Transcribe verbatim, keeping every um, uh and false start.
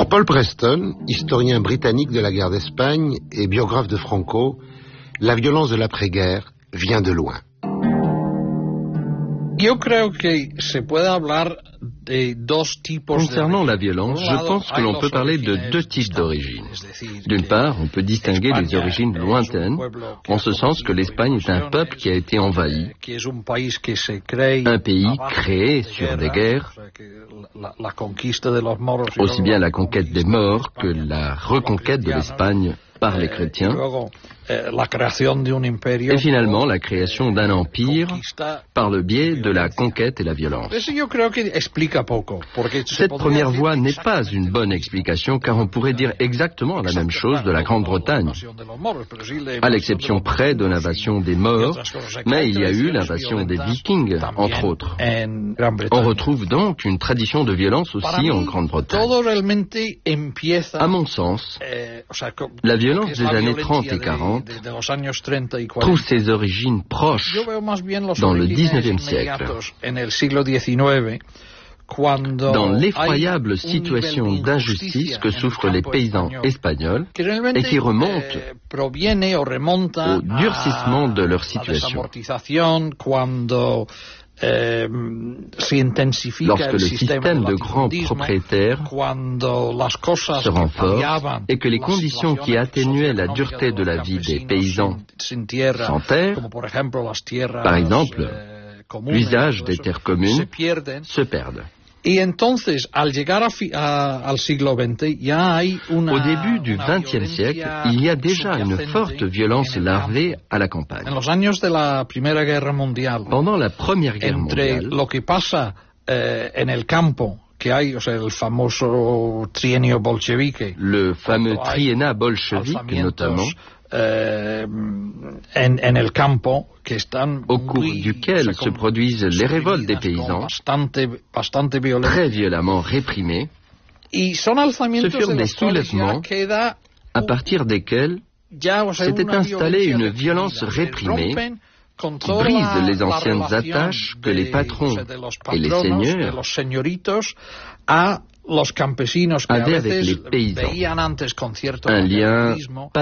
Pour Paul Preston, historien britannique de la guerre d'Espagne et biographe de Franco, la violence de l'après-guerre vient de loin. Concernant la violence, je pense que l'on peut parler de deux types d'origines. D'une part, on peut distinguer les origines lointaines, en ce sens que l'Espagne est un peuple qui a été envahi, un pays créé sur des guerres, aussi bien la conquête des Maures que la reconquête de l'Espagne par les chrétiens, et finalement la création d'un empire par le biais de la conquête et la violence. Cette première voie n'est pas une bonne explication, car on pourrait dire exactement la même chose de la Grande-Bretagne, à l'exception près de l'invasion des Maures, mais il y a eu l'invasion des Vikings, entre autres. On retrouve donc une tradition de violence aussi en Grande-Bretagne. À mon sens, la violence des années trente et quarante trouve ses origines proches dans le dix-neuvième siècle, dans l'effroyable situation d'injustice que souffrent les paysans espagnols et qui remonte au durcissement de leur situation. Lorsque le système de grands propriétaires se renforce et que les conditions qui atténuaient la dureté de la vie des paysans sans terre, par exemple l'usage des terres communes, se perdent. Au début du vingtième siècle, il y a déjà une forte violence larvée à la campagne. Pendant la Première Guerre mondiale, le fameux triennat bolchevique notamment, au cours duquel se produisent les révoltes des paysans, très violemment réprimées, ce furent des soulèvements à partir desquels s'était installée une violence réprimée qui brise les anciennes attaches que les patrons et les seigneurs avaient avec les paysans. Un lien